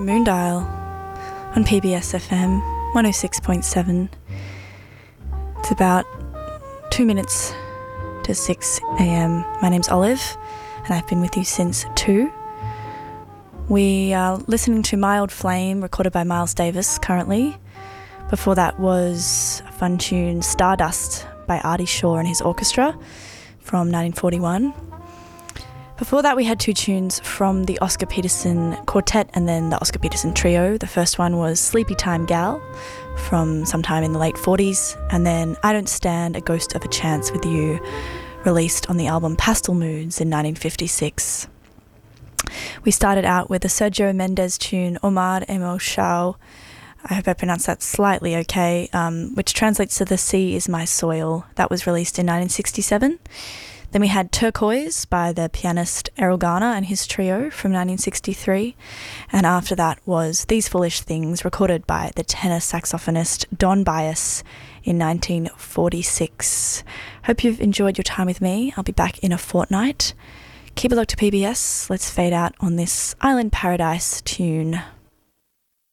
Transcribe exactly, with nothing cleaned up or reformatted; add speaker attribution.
Speaker 1: Moondial on P B S F M one oh six point seven. It's about two minutes to six a.m. My name's Olive and I've been with you since two. We are listening to My Old Flame, recorded by Miles Davis currently. Before that was a fun tune, Stardust, by Artie Shaw and his orchestra from nineteen forty-one. Before that we had two tunes from the Oscar Peterson Quartet and then the Oscar Peterson Trio. The first one was Sleepy Time Gal from sometime in the late forties, and then I Don't Stand a Ghost of a Chance with You, released on the album Pastel Moods in nineteen fifty-six. We started out with the Sergio Mendes tune Omar Emo Shao, I hope I pronounced that slightly okay, um, which translates to The Sea Is My Soil. That was released in nineteen sixty-seven. Then we had Turquoise by the pianist Errol Garner and his trio from nineteen sixty-three. And after that was These Foolish Things, recorded by the tenor saxophonist Don Byas in nineteen forty-six. Hope you've enjoyed your time with me. I'll be back in a fortnight. Keep it locked to P B S. Let's fade out on this Island Paradise tune.